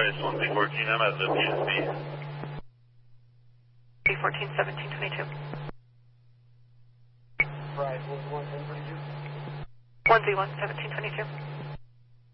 Price 1Z14, I'm at the PSB. B14 1722. Price 1Z1 1722. 1Z1 1722.